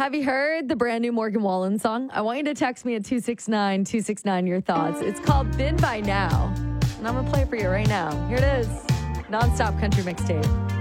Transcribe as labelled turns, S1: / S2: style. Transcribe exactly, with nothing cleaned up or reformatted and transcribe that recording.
S1: Have you heard the brand new Morgan Wallen song? I want you to text me at two six nine, two six nine your thoughts. It's called Been By Now. And I'm going to play it for you right now. Here it is. Non-stop country mixtape.